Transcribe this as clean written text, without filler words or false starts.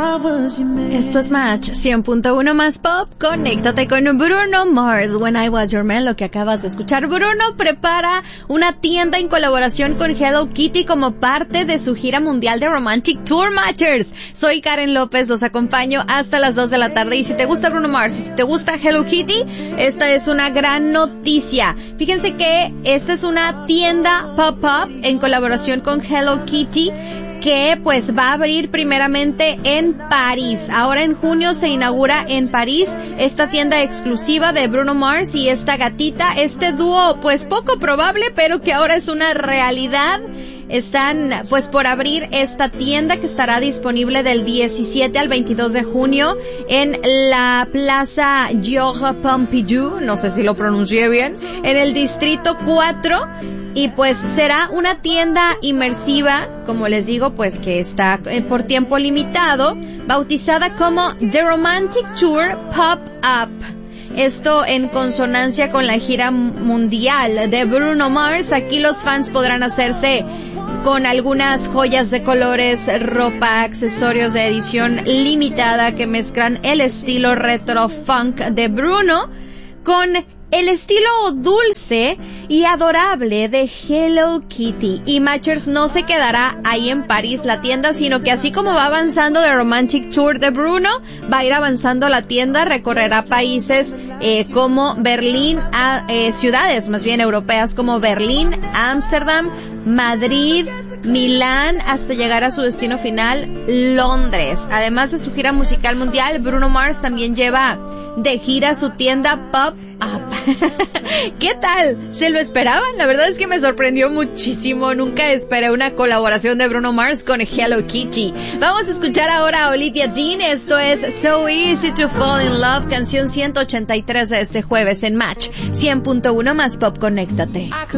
Esto es Match 100.1 más pop. Conéctate con Bruno Mars, When I Was Your Man, lo que acabas de escuchar. Bruno prepara una tienda en colaboración con Hello Kitty como parte de su gira mundial de Romantic Tour, Matchers. Soy Karen López, los acompaño hasta las 2 de la tarde. Y si te gusta Bruno Mars y si te gusta Hello Kitty, esta es una gran noticia. Fíjense que esta es una tienda pop-up en colaboración con Hello Kitty, que pues va a abrir primeramente en París. Ahora en junio se inaugura en París esta tienda exclusiva de Bruno Mars y esta gatita, este dúo pues poco probable, pero que ahora es una realidad. Están pues por abrir esta tienda que estará disponible del 17 al 22 de junio en la Plaza Georges Pompidou, no sé si lo pronuncié bien, en el Distrito 4. Y pues será una tienda inmersiva, como les digo, pues que está por tiempo limitado, bautizada como The Romantic Tour Pop-Up. Esto en consonancia con la gira mundial de Bruno Mars. Aquí los fans podrán hacerse con algunas joyas de colores, ropa, accesorios de edición limitada que mezclan el estilo retro funk de Bruno con el estilo dulce y adorable de Hello Kitty. Y Matchers no se quedará ahí en París la tienda, sino que así como va avanzando The Romantic Tour de Bruno, va a ir avanzando la tienda, recorrerá países como Berlín, ciudades más bien europeas como Berlín, Ámsterdam, Madrid, Milán, hasta llegar a su destino final, Londres. Además de su gira musical mundial, Bruno Mars también lleva de gira su tienda Pop-Up. ¿Qué tal? ¿Se lo esperaban? La verdad es que me sorprendió muchísimo. Nunca esperé una colaboración de Bruno Mars con Hello Kitty. Vamos a escuchar ahora a Olivia Dean. Esto es So Easy to Fall in Love, canción 183 de este jueves en Match 100.1 más pop. Conéctate.